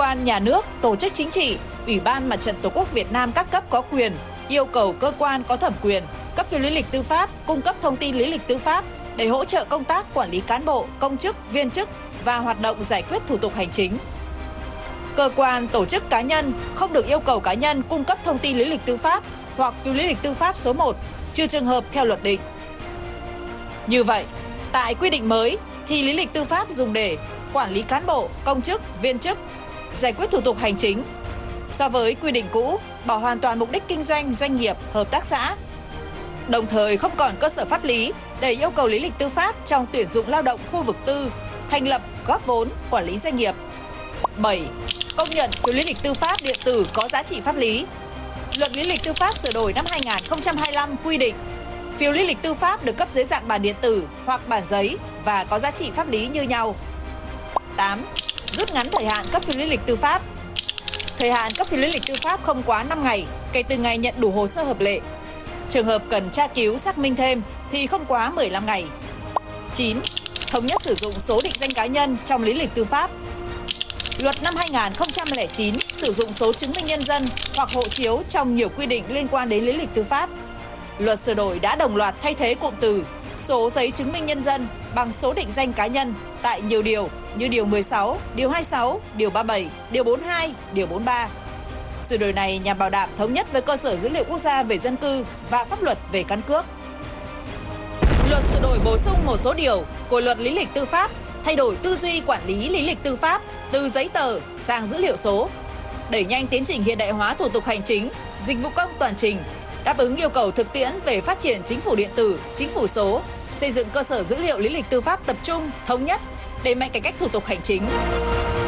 quan nhà nước, tổ chức chính trị, Ủy ban Mặt trận Tổ quốc Việt Nam các cấp có quyền yêu cầu cơ quan có thẩm quyền cấp phiếu lý lịch tư pháp cung cấp thông tin lý lịch tư pháp để hỗ trợ công tác quản lý cán bộ, công chức, viên chức và hoạt động giải quyết thủ tục hành chính. Cơ quan, tổ chức cá nhân không được yêu cầu cá nhân cung cấp thông tin lý lịch tư pháp hoặc phiếu lý lịch tư pháp số 1, trừ trường hợp theo luật định. Như vậy, tại quy định mới thì lý lịch tư pháp dùng để quản lý cán bộ, công chức, viên chức, giải quyết thủ tục hành chính. So với quy định cũ, bỏ hoàn toàn mục đích kinh doanh, doanh nghiệp, hợp tác xã. Đồng thời không còn cơ sở pháp lý để yêu cầu lý lịch tư pháp trong tuyển dụng lao động khu vực tư, thành lập, góp vốn, quản lý doanh nghiệp. 7. Công nhận phiếu lý lịch tư pháp điện tử có giá trị pháp lý. Luật lý lịch tư pháp sửa đổi năm 2025 quy định phiếu lý lịch tư pháp được cấp dưới dạng bản điện tử hoặc bản giấy và có giá trị pháp lý như nhau. 8. Rút ngắn thời hạn cấp phiếu lý lịch tư pháp. Thời hạn cấp phiếu lý lịch tư pháp không quá 5 ngày kể từ ngày nhận đủ hồ sơ hợp lệ. Trường hợp cần tra cứu xác minh thêm thì không quá 15 ngày. 9. Thống nhất sử dụng số định danh cá nhân trong lý lịch tư pháp. Luật năm 2009 sử dụng số chứng minh nhân dân hoặc hộ chiếu trong nhiều quy định liên quan đến lý lịch tư pháp. Luật sửa đổi đã đồng loạt thay thế cụm từ số giấy chứng minh nhân dân bằng số định danh cá nhân tại nhiều điều như điều 16, điều 26, điều 37, điều 42, điều 43. Sửa đổi này nhằm bảo đảm thống nhất với cơ sở dữ liệu quốc gia về dân cư và pháp luật về căn cước. Luật sửa đổi bổ sung một số điều của luật lý lịch tư pháp, thay đổi tư duy quản lý lý lịch tư pháp từ giấy tờ sang dữ liệu số, đẩy nhanh tiến trình hiện đại hóa thủ tục hành chính, dịch vụ công toàn trình, đáp ứng yêu cầu thực tiễn về phát triển chính phủ điện tử, chính phủ số, xây dựng cơ sở dữ liệu lý lịch tư pháp tập trung, thống nhất, đẩy mạnh cải cách thủ tục hành chính.